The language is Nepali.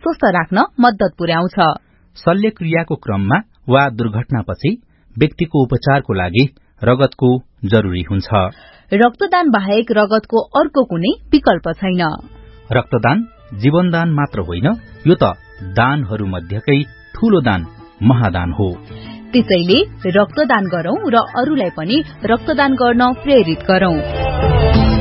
स्वस्थ राख्न मद्दत पुर्याउँछ। शल्यक्रियाको क्रममा वा दुर्घटनापछि व्यक्तिको उपचारको लागि रगतको जरुरी हुन्छ। रक्तदान बाहेक रगतको अर्को कुनै विकल्प छैन। रक्तदान जीवनदान मात्र होइन, यो त दानहरू मध्येकै ठूलो दान महादान हो। त्यसैले रक्तदान गरौं र अरूलाई पनि रक्तदान गर्न प्रेरित गरौं।